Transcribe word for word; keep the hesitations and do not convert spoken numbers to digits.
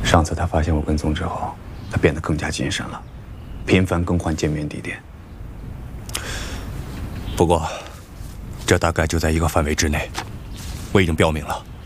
上次他发现我跟踪之后，他变得更加谨慎了，频繁更换见面地点。 不过，这大概就在一个范围之内。我已经标明了，